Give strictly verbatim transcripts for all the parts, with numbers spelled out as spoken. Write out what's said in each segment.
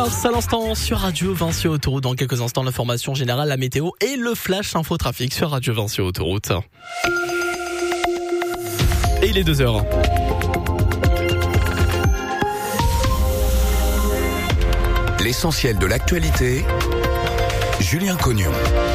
À l'instant sur Radio Vinci Autoroute. Dans quelques instants, l'information générale, la météo et le flash infotrafic sur Radio Vinci Autoroute. Et il est deux heures. L'essentiel de l'actualité, Julien Cognon.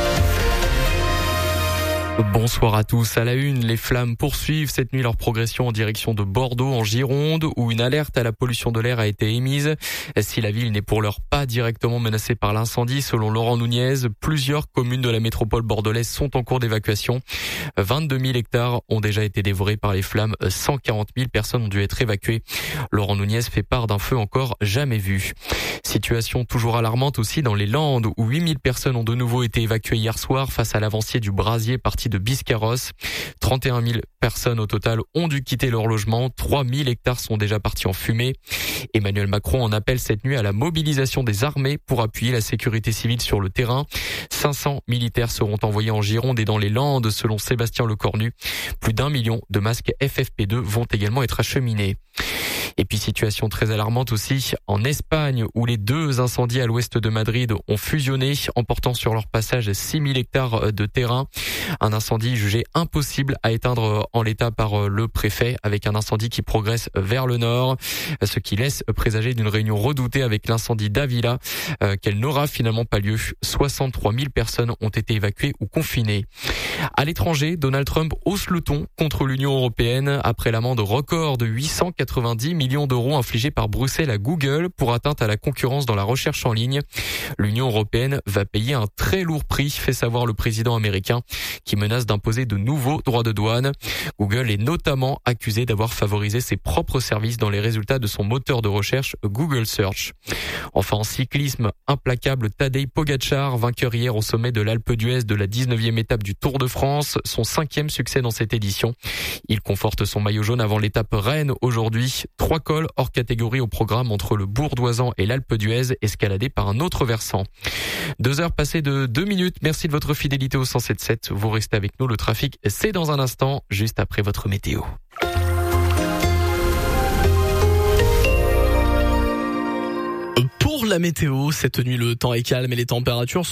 Bonsoir à tous. À la une, les flammes poursuivent cette nuit leur progression en direction de Bordeaux, en Gironde, où une alerte à la pollution de l'air a été émise. Si la ville n'est pour l'heure pas directement menacée par l'incendie, selon Laurent Nunez, plusieurs communes de la métropole bordelaise sont en cours d'évacuation. vingt-deux mille hectares ont déjà été dévorés par les flammes. cent quarante mille personnes ont dû être évacuées. Laurent Nunez fait part d'un feu encore jamais vu. Situation toujours alarmante aussi dans les Landes, où huit mille personnes ont de nouveau été évacuées hier soir face à l'avancier du brasier parti de Biscarrosse. trente et un mille personnes au total ont dû quitter leur logement. trois mille hectares sont déjà partis en fumée. Emmanuel Macron en appelle cette nuit à la mobilisation des armées pour appuyer la sécurité civile sur le terrain. cinq cents militaires seront envoyés en Gironde et dans les Landes, selon Sébastien Lecornu. Plus d'un million de masques F F P deux vont également être acheminés. Et puis situation très alarmante aussi en Espagne, où les deux incendies à l'ouest de Madrid ont fusionné, emportant sur leur passage six mille hectares de terrain. Un incendie jugé impossible à éteindre en l'état par le préfet, avec un incendie qui progresse vers le nord, ce qui laisse présager d'une réunion redoutée avec l'incendie d'Avila, euh, qu'elle n'aura finalement pas lieu. soixante-trois mille personnes ont été évacuées ou confinées. À l'étranger, Donald Trump hausse le ton contre l'Union européenne après l'amende record de huit cent quatre-vingt-dix millions d'euros infligée par Bruxelles à Google pour atteinte à la concurrence dans la recherche en ligne. L'Union européenne va payer un très lourd prix, fait savoir le président américain, qui menace d'imposer de nouveaux droits de douane. Google est notamment accusé d'avoir favorisé ses propres services dans les résultats de son moteur de recherche Google Search. Enfin, en cyclisme, implacable Tadej Pogačar, vainqueur hier au sommet de l'Alpe d'Huez de la dix-neuvième étape du Tour de France, son cinquième succès dans cette édition. Il conforte son maillot jaune avant l'étape Rennes aujourd'hui. Trois cols hors catégorie au programme entre le Bourdoisan et l'Alpe d'Huez, escaladés par un autre versant. Deux heures passées de deux minutes. Merci de votre fidélité au cent sept sept. Vous restez avec nous. Le trafic, c'est dans un instant, juste après votre météo. Pour la météo, cette nuit, le temps est calme et les températures